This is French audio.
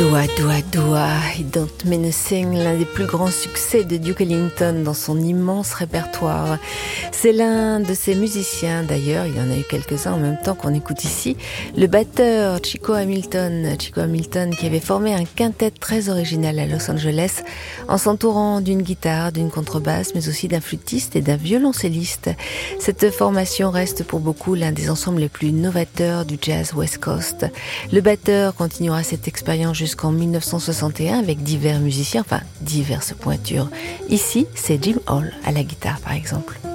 Dua, Dua, Dua, It Don't Mean a Thing, l'un des plus grands succès de Duke Ellington dans son immense répertoire. C'est l'un de ses musiciens, d'ailleurs, il y en a eu quelques-uns en même temps qu'on écoute ici, le batteur Chico Hamilton qui avait formé un quintet très original à Los Angeles en s'entourant d'une guitare, d'une contrebasse, mais aussi d'un flûtiste et d'un violoncelliste. Cette formation reste pour beaucoup l'un des ensembles les plus novateurs du jazz West Coast. Le batteur continuera cette expérience jusqu'en 1961 avec divers musiciens, enfin diverses pointures. Ici, c'est Jim Hall à la guitare par exemple.